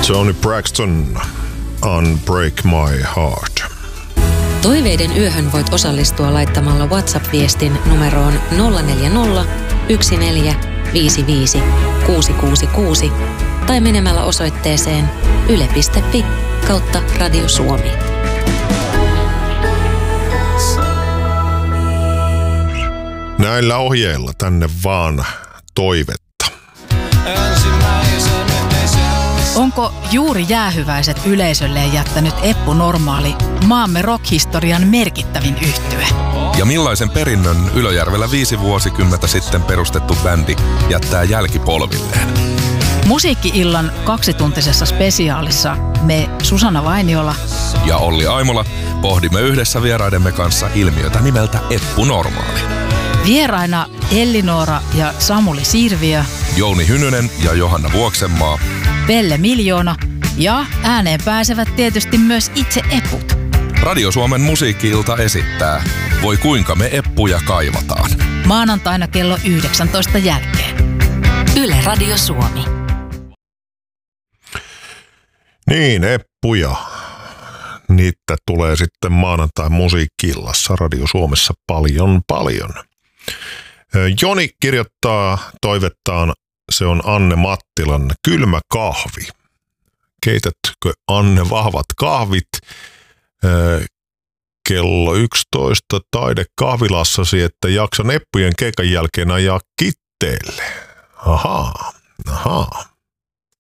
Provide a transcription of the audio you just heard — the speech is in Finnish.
Toni Braxton, Unbreak My Heart. Toiveiden yöhön voit osallistua laittamalla WhatsApp-viestin numeroon 040 14 55 666 tai menemällä osoitteeseen yle.fi/Radio Suomi. Näillä ohjeilla tänne vaan toivetta. Onko juuri jäähyväiset yleisölleen jättänyt Eppu Normaali maamme rock-historian merkittävin yhtye? Ja millaisen perinnön Ylöjärvellä 5 vuosikymmentä sitten perustettu bändi jättää jälkipolvilleen? Musiikki-illan 2-tuntisessa spesiaalissa me Susanna Vainiola ja Olli Aimola pohdimme yhdessä vieraidemme kanssa ilmiötä nimeltä Eppu Normaali. Vieraina Elli-Noora ja Samuli Sirviö, Jouni Hynynen ja Johanna Vuoksenmaa, Pelle Miljoona ja ääneen pääsevät tietysti myös itse eput. Radio Suomen musiikki-ilta esittää Voi kuinka me eppuja kaivataan. Maanantaina kello 19 jälkeen. Yle Radio Suomi. Niin, eppuja. Niitä tulee sitten maanantai musiikki-illassa Radio Suomessa paljon. Joni kirjoittaa toivettaan, se on Anne Mattilan Kylmä kahvi. Keitätkö Anne vahvat kahvit kello 11 taidekahvilassasi, että jaksan eppujen keikan jälkeen ajaa Kitteelle? Ahaa.